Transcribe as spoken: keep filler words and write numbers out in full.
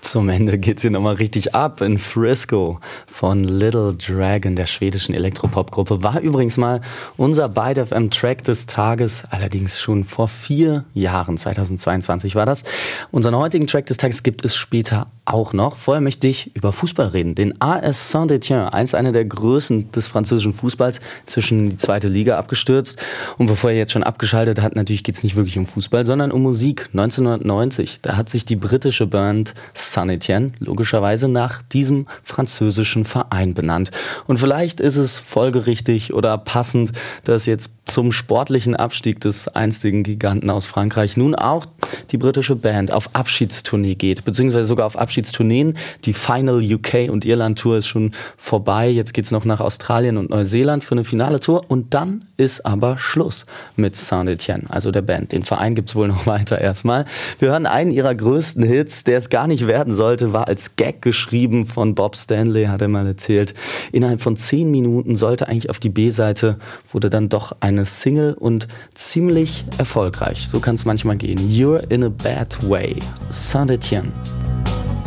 Zum Ende geht's hier nochmal richtig ab in Frisco von Little Dragon, der schwedischen Elektropop-Gruppe. War übrigens mal unser Byte F M-Track des Tages, allerdings schon vor vier Jahren, zweitausendzweiundzwanzig war das. Unseren heutigen Track des Tages gibt es später auch noch. Vorher möchte ich über Fußball reden. Den A S Saint-Étienne, eins einer der Größen des französischen Fußballs, zwischen in die zweite Liga abgestürzt. Und bevor er jetzt schon abgeschaltet hat, natürlich geht's nicht wirklich um Fußball, sondern um Musik. neunzehnhundertneunzig, da hat sich die britische Band Saint-Étienne logischerweise nach diesem französischen Verein benannt. Und vielleicht ist es folgerichtig oder passend, dass jetzt zum sportlichen Abstieg des einstigen Giganten aus Frankreich nun auch die britische Band auf Abschiedstournee geht, beziehungsweise sogar auf Abschiedstourneen. Die Final U K und Irland Tour ist schon vorbei. Jetzt geht's noch nach Australien und Neuseeland für eine finale Tour und dann ist aber Schluss mit Saint-Étienne, also der Band. Den Verein gibt's wohl noch weiter erstmal. Wir hören einen ihrer größten Hits, der es gar nicht werden sollte, war als Gag geschrieben von Bob Stanley, hat er mal erzählt. Innerhalb von zehn Minuten sollte eigentlich auf die B-Seite, wurde dann doch eine Single und ziemlich erfolgreich. So kann es manchmal gehen. You're in a bad way. Saint-Étienne.